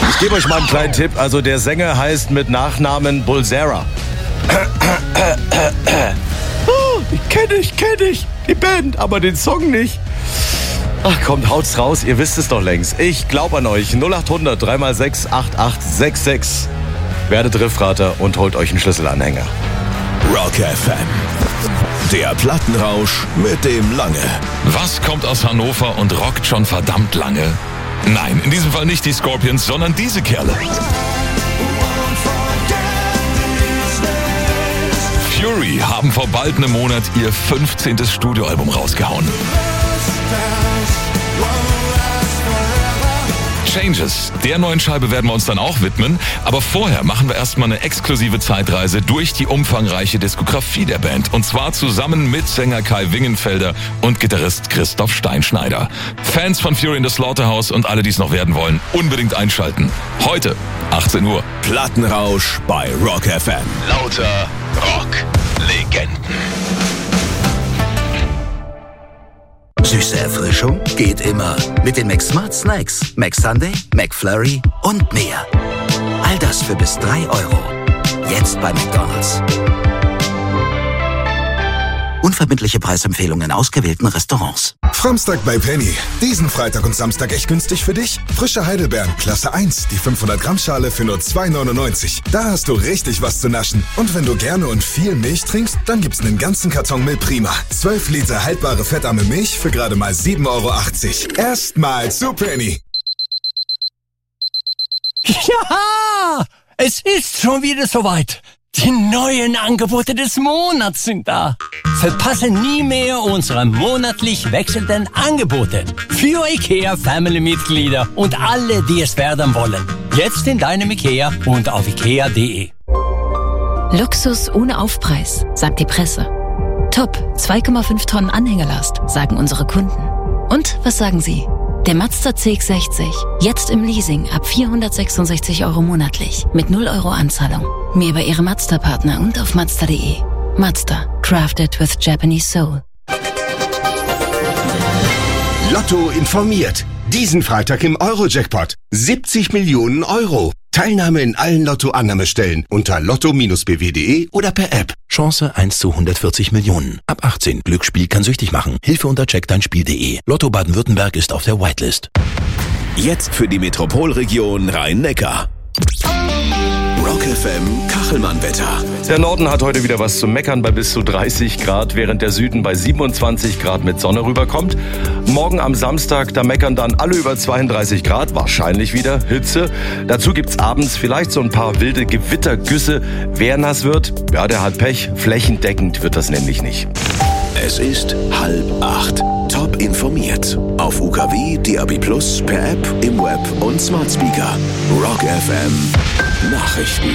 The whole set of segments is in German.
Ich gebe euch mal einen kleinen Tipp. Also der Sänger heißt mit Nachnamen Bulsara. Ich kenne ich. Die Band, aber den Song nicht. Ach kommt, haut's raus, ihr wisst es doch längst. Ich glaub an euch. 0800 3x6 8866. Werdet Riffrater und holt euch einen Schlüsselanhänger. Rock FM. Der Plattenrausch mit dem Lange. Was kommt aus Hannover und rockt schon verdammt lange? Nein, in diesem Fall nicht die Scorpions, sondern diese Kerle. Fury haben vor bald einem Monat ihr 15. Studioalbum rausgehauen. Changes, der neuen Scheibe werden wir uns dann auch widmen, aber vorher machen wir erstmal eine exklusive Zeitreise durch die umfangreiche Diskografie der Band und zwar zusammen mit Sänger Kai Wingenfelder und Gitarrist Christoph Steinschneider. Fans von Fury in the Slaughterhouse und alle, die es noch werden wollen, unbedingt einschalten. Heute, 18 Uhr. Plattenrausch bei Rock FM. Lauter Rock-Legenden. Süße Erfrischung geht immer mit den McSmart Snacks, McSunday, McFlurry und mehr. All das für bis 3 €. Jetzt bei McDonald's. Unverbindliche Preisempfehlungen in ausgewählten Restaurants. Framstag bei Penny. Diesen Freitag und Samstag echt günstig für dich. Frische Heidelbeeren, Klasse 1, die 500 Gramm Schale für nur 2,99. Da hast du richtig was zu naschen. Und wenn du gerne und viel Milch trinkst, dann gibt's einen ganzen Karton Milch Prima. 12 Liter haltbare fettarme Milch für gerade mal 7,80 €. Erstmal zu Penny. Ja, es ist schon wieder soweit. Die neuen Angebote des Monats sind da. Verpasse nie mehr unsere monatlich wechselnden Angebote für IKEA-Family-Mitglieder und alle, die es werden wollen. Jetzt in deinem IKEA und auf ikea.de. Luxus ohne Aufpreis, sagt die Presse. Top, 2,5 Tonnen Anhängerlast, sagen unsere Kunden. Und was sagen Sie? Der Mazda CX-60, jetzt im Leasing ab 466 € monatlich, mit 0 € Anzahlung. Mehr bei Ihrem Mazda-Partner und auf Mazda.de. Mazda, crafted with Japanese soul. Lotto informiert. Diesen Freitag im Euro-Jackpot. 70 Millionen €. Teilnahme in allen Lotto-Annahmestellen unter lotto-bw.de oder per App. Chance 1 zu 140 Millionen. Ab 18. Glücksspiel kann süchtig machen. Hilfe unter checkdeinspiel.de. Lotto Baden-Württemberg ist auf der Whitelist. Jetzt für die Metropolregion Rhein-Neckar. Rock FM Kachelmann-Wetter. Der Norden hat heute wieder was zu meckern bei bis zu 30 Grad, während der Süden bei 27 Grad mit Sonne rüberkommt. Morgen am Samstag, da meckern dann alle über 32 Grad, wahrscheinlich wieder Hitze. Dazu gibt's abends vielleicht so ein paar wilde Gewittergüsse. Wer nass wird, ja, der hat Pech. Flächendeckend wird das nämlich nicht. Es ist 7:30. Top informiert. Auf UKW, DAB+, per App, im Web und Smart Speaker. Rock FM Nachrichten.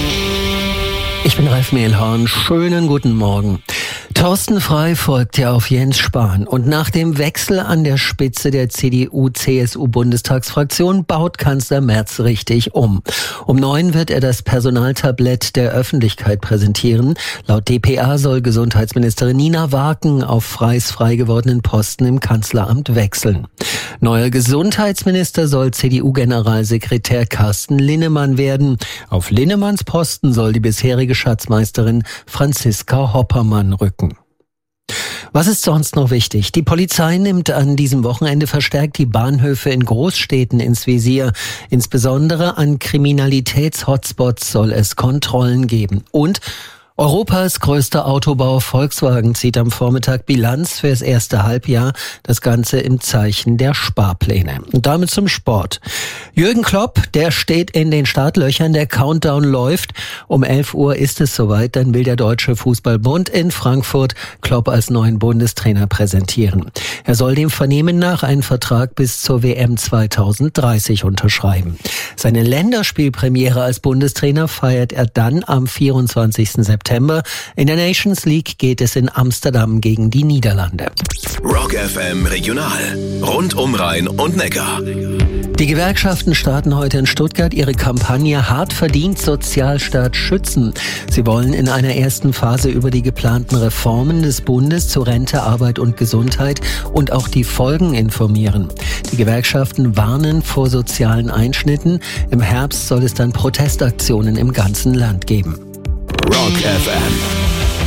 Ich bin Ralf Mehlhorn. Schönen guten Morgen. Thorsten Frey folgt ja auf Jens Spahn und nach dem Wechsel an der Spitze der CDU-CSU-Bundestagsfraktion baut Kanzler Merz richtig um. Um 9 wird er das Personaltablett der Öffentlichkeit präsentieren. Laut dpa soll Gesundheitsministerin Nina Waken auf Freys frei gewordenen Posten im Kanzleramt wechseln. Neuer Gesundheitsminister soll CDU-Generalsekretär Carsten Linnemann werden. Auf Linnemanns Posten soll die bisherige Schatzmeisterin Franziska Hoppermann rücken. Was ist sonst noch wichtig? Die Polizei nimmt an diesem Wochenende verstärkt die Bahnhöfe in Großstädten ins Visier. Insbesondere an Kriminalitäts-Hotspots soll es Kontrollen geben. Und Europas größter Autobauer Volkswagen zieht am Vormittag Bilanz für das erste Halbjahr, das Ganze im Zeichen der Sparpläne. Und damit zum Sport. Jürgen Klopp, der steht in den Startlöchern, der Countdown läuft. Um 11 Uhr ist es soweit, dann will der Deutsche Fußballbund in Frankfurt Klopp als neuen Bundestrainer präsentieren. Er soll dem Vernehmen nach einen Vertrag bis zur WM 2030 unterschreiben. Seine Länderspielpremiere als Bundestrainer feiert er dann am 24. September. In der Nations League geht es in Amsterdam gegen die Niederlande. Rock FM Regional. Rund um Rhein und Neckar. Die Gewerkschaften starten heute in Stuttgart ihre Kampagne Hart verdient Sozialstaat schützen. Sie wollen in einer ersten Phase über die geplanten Reformen des Bundes zu Rente, Arbeit und Gesundheit und auch die Folgen informieren. Die Gewerkschaften warnen vor sozialen Einschnitten. Im Herbst soll es dann Protestaktionen im ganzen Land geben. Rock FM.